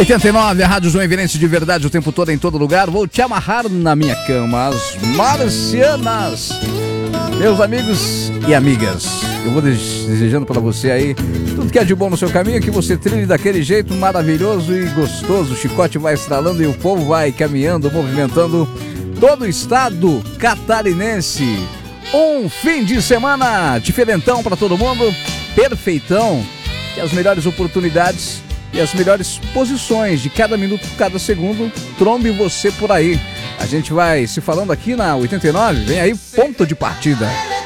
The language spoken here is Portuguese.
89, a Rádio Joinvilense de verdade o tempo todo, em todo lugar. Vou te amarrar na minha cama, as marcianas. Meus amigos e amigas, eu vou desejando para você aí tudo que é de bom no seu caminho, que você trilhe daquele jeito maravilhoso e gostoso. O chicote vai estralando e o povo vai caminhando, movimentando todo o estado catarinense. Um fim de semana diferentão para todo mundo, perfeitão, que as melhores oportunidades e as melhores posições de cada minuto, cada segundo, trombe você por aí. A gente vai se falando aqui na 89, vem aí, ponto de partida.